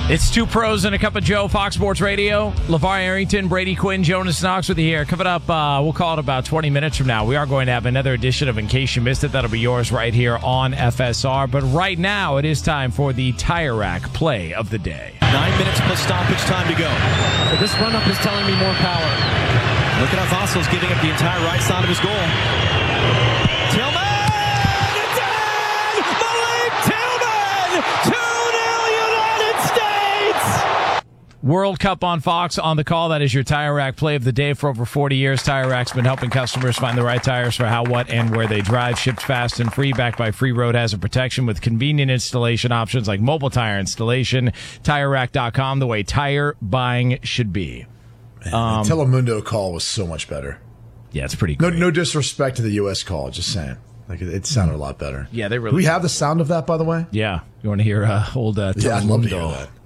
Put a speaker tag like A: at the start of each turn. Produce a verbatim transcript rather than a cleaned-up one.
A: It's Two Pros and a Cup of Joe, Fox Sports Radio. LeVar Arrington, Brady Quinn, Jonas Knox with you here. Coming up, uh, we'll call it about twenty minutes from now. We are going to have another edition of In Case You Missed It. That'll be yours right here on F S R. But right now, it is time for the Tire Rack Play of the Day.
B: Nine minutes plus stoppage time to go.
C: So this run-up is telling me more power.
B: Look at how Vassal's giving up the entire right side of his goal. Tillman! It's in! Malik Tillman! two nil United States!
A: World Cup on Fox on the call. That is your Tire Rack Play of the Day. For over forty years, Tire Rack's been helping customers find the right tires for how, what, and where they drive. Shipped fast and free, backed by free road hazard protection with convenient installation options like mobile tire installation. Tire Rack dot com, the way tire buying should be.
D: Man,
A: Um,
D: the Telemundo call was so much better.
A: Yeah, it's pretty
D: No,
A: great.
D: no disrespect to the U S call, just saying. Like it, it sounded a lot better.
A: Yeah, they really
D: Do we
A: did.
D: have the sound of that, by the way?
A: Yeah. You want to hear uh, old uh,
D: Yeah, I'd love to hear
A: Telemundo
D: that.